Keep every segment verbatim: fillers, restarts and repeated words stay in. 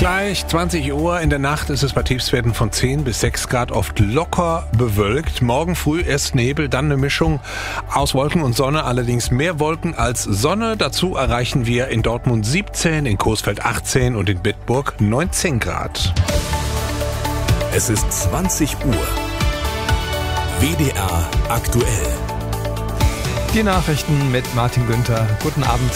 Gleich zwanzig Uhr in der Nacht ist es bei Tiefstwerten von zehn bis sechs Grad oft locker bewölkt. Morgen früh erst Nebel, dann eine Mischung aus Wolken und Sonne, allerdings mehr Wolken als Sonne. Dazu erreichen wir in Dortmund siebzehn, in Coesfeld achtzehn und in Bitburg neunzehn Grad. Es ist zwanzig Uhr. W D R aktuell. Die Nachrichten mit Martin Günther. Guten Abend.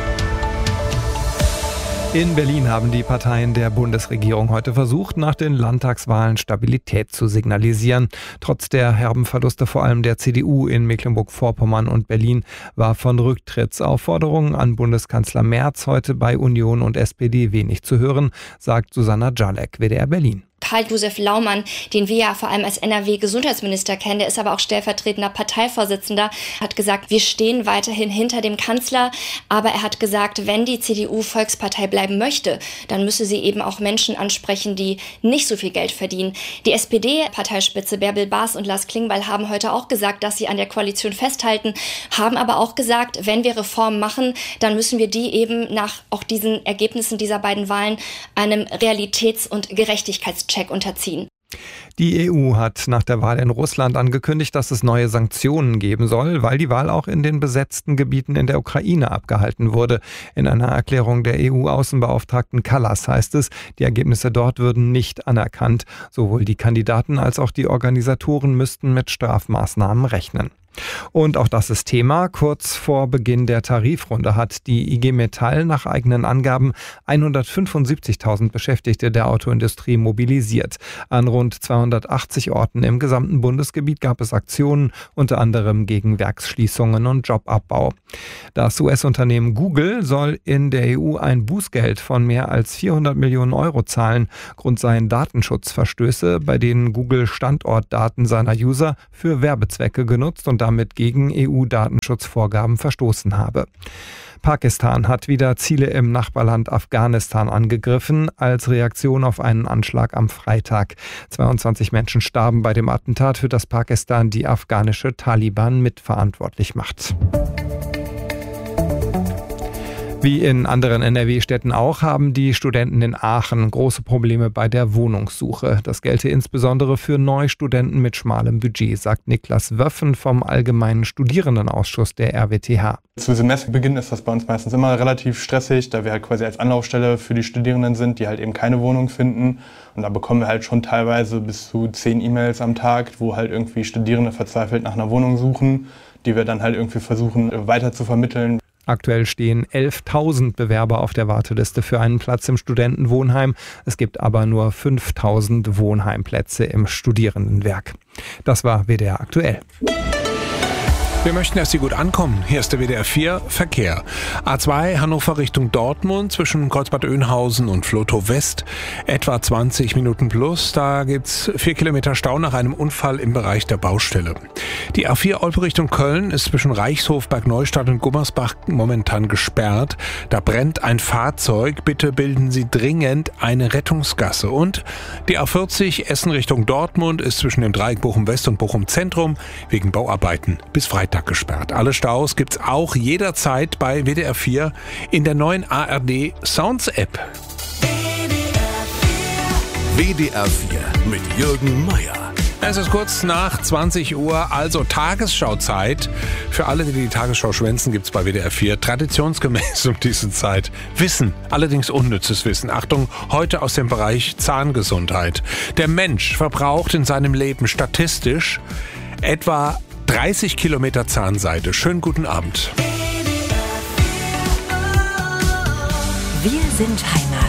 In Berlin haben die Parteien der Bundesregierung heute versucht, nach den Landtagswahlen Stabilität zu signalisieren. Trotz der herben Verluste vor allem der C D U in Mecklenburg-Vorpommern und Berlin war von Rücktrittsaufforderungen an Bundeskanzler Merz heute bei Union und S P D wenig zu hören, sagt Susanna Jalek, W D R Berlin. Karl-Josef Laumann, den wir ja vor allem als N R W-Gesundheitsminister kennen, der ist aber auch stellvertretender Parteivorsitzender, hat gesagt, wir stehen weiterhin hinter dem Kanzler, aber er hat gesagt, wenn die C D U Volkspartei bleiben möchte, dann müsse sie eben auch Menschen ansprechen, die nicht so viel Geld verdienen. Die S P D-Parteispitze Bärbel Baas und Lars Klingbeil haben heute auch gesagt, dass sie an der Koalition festhalten, haben aber auch gesagt, wenn wir Reformen machen, dann müssen wir die eben nach auch diesen Ergebnissen dieser beiden Wahlen einem Realitäts- und Gerechtigkeitscheck unterziehen. Die E U hat nach der Wahl in Russland angekündigt, dass es neue Sanktionen geben soll, weil die Wahl auch in den besetzten Gebieten in der Ukraine abgehalten wurde. In einer Erklärung der E U-Außenbeauftragten Kallas heißt es, die Ergebnisse dort würden nicht anerkannt. Sowohl die Kandidaten als auch die Organisatoren müssten mit Strafmaßnahmen rechnen. Und auch das ist Thema. Kurz vor Beginn der Tarifrunde hat die I G Metall nach eigenen Angaben hundertfünfundsiebzigtausend Beschäftigte der Autoindustrie mobilisiert. An rund zweihundertachtzig Orten im gesamten Bundesgebiet gab es Aktionen, unter anderem gegen Werksschließungen und Jobabbau. Das U S-Unternehmen Google soll in der E U ein Bußgeld von mehr als vierhundert Millionen Euro zahlen. Grund seien Datenschutzverstöße, bei denen Google Standortdaten seiner User für Werbezwecke genutzt und damit gegen E U-Datenschutzvorgaben verstoßen habe. Pakistan hat wieder Ziele im Nachbarland Afghanistan angegriffen, als Reaktion auf einen Anschlag am Freitag. zweiundzwanzig Menschen starben bei dem Attentat, für das Pakistan die afghanische Taliban mitverantwortlich macht. Wie in anderen N R W-Städten auch haben die Studenten in Aachen große Probleme bei der Wohnungssuche. Das gelte insbesondere für Neustudenten mit schmalem Budget, sagt Niklas Wöffen vom Allgemeinen Studierendenausschuss der R W T H. Zu Semesterbeginn ist das bei uns meistens immer relativ stressig, da wir halt quasi als Anlaufstelle für die Studierenden sind, die halt eben keine Wohnung finden. Und da bekommen wir halt schon teilweise bis zu zehn E-Mails am Tag, wo halt irgendwie Studierende verzweifelt nach einer Wohnung suchen, die wir dann halt irgendwie versuchen weiter zu vermitteln. Aktuell stehen elftausend Bewerber auf der Warteliste für einen Platz im Studentenwohnheim. Es gibt aber nur fünftausend Wohnheimplätze im Studierendenwerk. Das war W D R aktuell. Wir möchten, dass Sie gut ankommen. Hier ist der W D R vier Verkehr. A zwei Hannover Richtung Dortmund zwischen Kreuzbad Oeynhausen und Flotow West. Etwa zwanzig Minuten plus. Da gibt's vier Kilometer Stau nach einem Unfall im Bereich der Baustelle. Die A vier Olpe Richtung Köln ist zwischen Reichshof, Bergneustadt und Gummersbach momentan gesperrt. Da brennt ein Fahrzeug. Bitte bilden Sie dringend eine Rettungsgasse. Und die A vierzig Essen Richtung Dortmund ist zwischen dem Dreieck Bochum West und Bochum Zentrum wegen Bauarbeiten bis Freitag gesperrt. Alle Staus gibt's auch jederzeit bei W D R vier in der neuen A R D Sounds App. W D R vier mit Jürgen Meier. Es ist kurz nach zwanzig Uhr, also Tagesschauzeit. Für alle, die die Tagesschau schwänzen, gibt's bei W D R vier traditionsgemäß um diese Zeit Wissen, allerdings unnützes Wissen. Achtung, heute aus dem Bereich Zahngesundheit. Der Mensch verbraucht in seinem Leben statistisch etwa dreißig Kilometer Zahnseide. Schönen guten Abend. Wir sind Heimat.